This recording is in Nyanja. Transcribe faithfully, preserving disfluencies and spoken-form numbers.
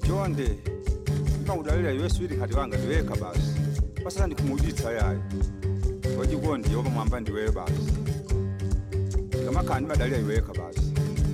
Jonde ima udalila yeswiri kati wanga ndiweka basi pasana ndikumuditsa yayo wajikondi yoba mwamba ndiwe basi kama kandi madalila iweka basi